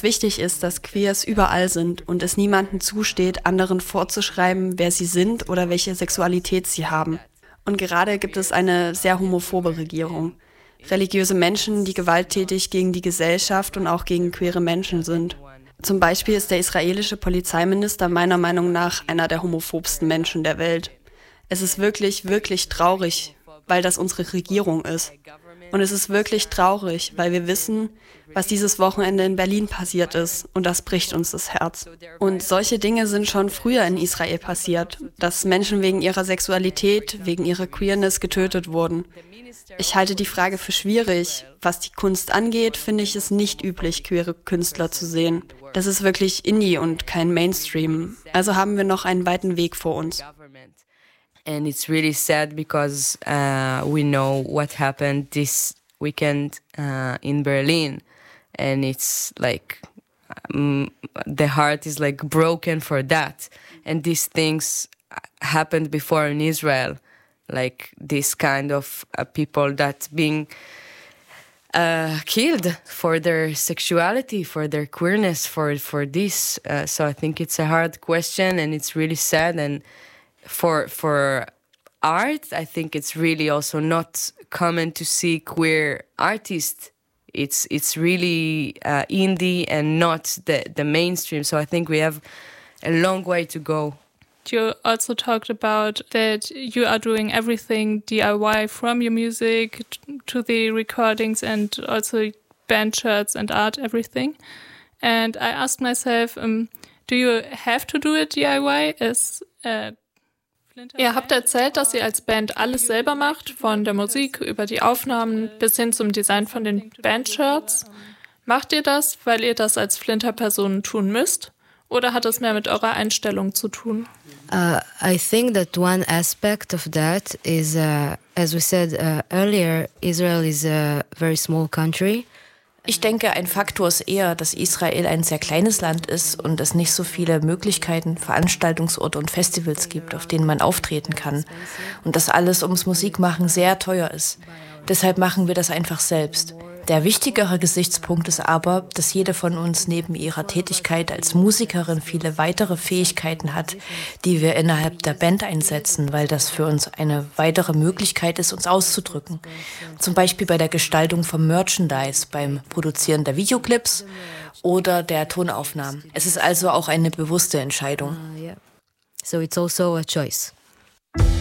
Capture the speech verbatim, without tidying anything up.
uns wichtig ist, dass Queers überall sind und es niemandem zusteht, anderen vorzuschreiben, wer sie sind oder welche Sexualität sie haben. Und gerade gibt es eine sehr homophobe Regierung. Religiöse Menschen, die gewalttätig gegen die Gesellschaft und auch gegen queere Menschen sind. Zum Beispiel ist der israelische Polizeiminister meiner Meinung nach einer der homophobsten Menschen der Welt. Es ist wirklich, wirklich traurig, weil das unsere Regierung ist. Und es ist wirklich traurig, weil wir wissen, was dieses Wochenende in Berlin passiert ist. Und das bricht uns das Herz. Und solche Dinge sind schon früher in Israel passiert, dass Menschen wegen ihrer Sexualität, wegen ihrer Queerness getötet wurden. Ich halte die Frage für schwierig. Was die Kunst angeht, finde ich es nicht üblich, queere Künstler zu sehen. Das ist wirklich Indie und kein Mainstream. Also haben wir noch einen weiten Weg vor uns. And it's really sad because uh, we know what happened this weekend uh, in Berlin. And it's like, um, the heart is like broken for that. And these things happened before in Israel. Like this kind of uh, people that being uh, killed for their sexuality, for their queerness, for, for this. Uh, so I think it's a hard question and it's really sad. And For for art, I think it's really also not common to see queer artists. It's it's really uh, indie and not the, the mainstream. So I think we have a long way to go. You also talked about that you are doing everything D I Y, from your music to the recordings and also band shirts and art, everything. And I asked myself, um, do you have to do it D I Y as a Ihr habt erzählt, dass ihr als Band alles selber macht, von der Musik über die Aufnahmen bis hin zum Design von den Bandshirts. Macht ihr das, weil ihr das als Flinter-Personen tun müsst? Oder hat es mehr mit eurer Einstellung zu tun? Uh, I think that one aspect of that is, uh, as we said uh, earlier, Israel is a very small country. Ich denke, ein Faktor ist eher, dass Israel ein sehr kleines Land ist und es nicht so viele Möglichkeiten, Veranstaltungsorte und Festivals gibt, auf denen man auftreten kann. Und dass alles ums Musikmachen sehr teuer ist. Deshalb machen wir das einfach selbst. Der wichtigere Gesichtspunkt ist aber, dass jede von uns neben ihrer Tätigkeit als Musikerin viele weitere Fähigkeiten hat, die wir innerhalb der Band einsetzen, weil das für uns eine weitere Möglichkeit ist, uns auszudrücken. Zum Beispiel bei der Gestaltung von Merchandise, beim Produzieren der Videoclips oder der Tonaufnahmen. Es ist also auch eine bewusste Entscheidung. So it's also a choice.